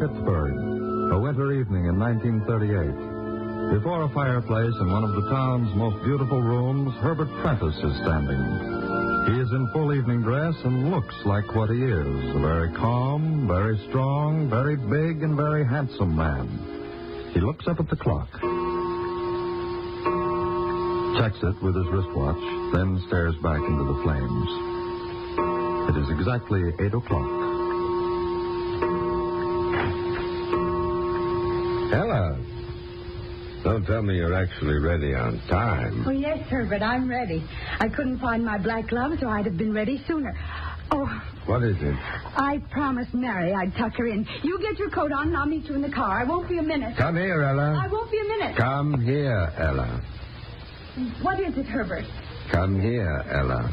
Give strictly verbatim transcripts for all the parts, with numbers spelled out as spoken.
Pittsburgh, a winter evening in nineteen thirty-eight. Before a fireplace in one of the town's most beautiful rooms, Herbert Prentice is standing. He is in full evening dress and looks like what he is, a very calm, very strong, very big, and very handsome man. He looks up at the clock, checks it with his wristwatch, then stares back into the flames. It is exactly eight o'clock. Ella, don't tell me you're actually ready on time. Oh, yes, Herbert, I'm ready. I couldn't find my black gloves, or I'd have been ready sooner. Oh. What is it? I promised Mary I'd tuck her in. You get your coat on, and I'll meet you in the car. I won't be a minute. Come here, Ella. I won't be a minute. Come here, Ella. What is it, Herbert? Come here, Ella.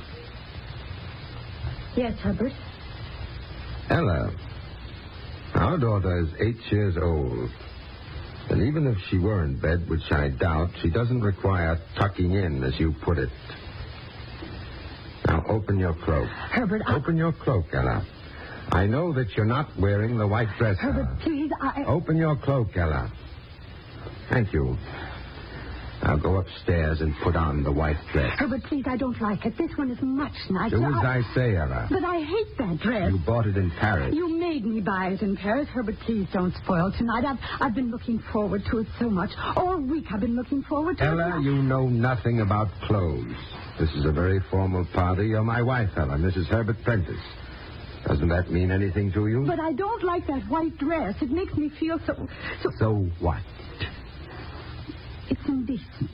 Yes, Herbert. Ella, our daughter is eight years old. And even if she were in bed, which I doubt, she doesn't require tucking in, as you put it. Now, open your cloak. Herbert, I... Open your cloak, Ella. I know that you're not wearing the white dress. Herbert, Ella. please, I... Open your cloak, Ella. Thank you. Now go upstairs and put on the white dress. Herbert, please, I don't like it. This one is much nicer. Do as I... I say, Ella. But I hate that dress. You bought it in Paris. You made me buy it in Paris. Herbert, please don't spoil tonight. I've, I've been looking forward to it so much. All week I've been looking forward to Ella, it. Ella, you know nothing about clothes. This is a very formal party. You're my wife, Ella, Missus Herbert Prentice. Doesn't that mean anything to you? But I don't like that white dress. It makes me feel so... So, so what? It's indecent.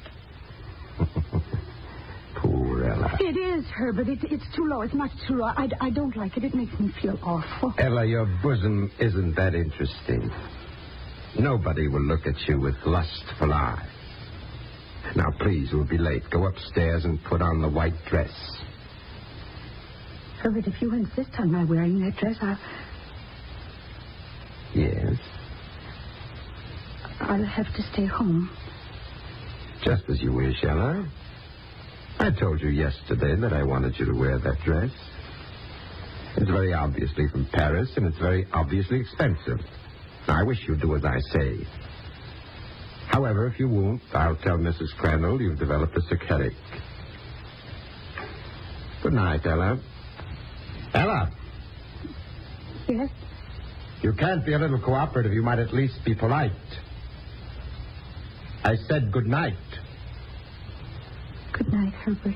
Poor Ella. It is, Herbert. It, it's too low. It's much too low. I, I don't like it. It makes me feel awful. Ella, your bosom isn't that interesting. Nobody will look at you with lustful eyes. Now, please, we'll be late. Go upstairs and put on the white dress. Herbert, if you insist on my wearing that dress, I'll... Yes? I'll have to stay home. Just as you wish, Ella. I told you yesterday that I wanted you to wear that dress. It's very obviously from Paris, and it's very obviously expensive. I wish you'd do as I say. However, if you won't, I'll tell Missus Crandall you've developed a sick headache. Good night, Ella. Ella! Yes? You can't be a little cooperative. You might at least be polite. I said good night. Good night, Herbert.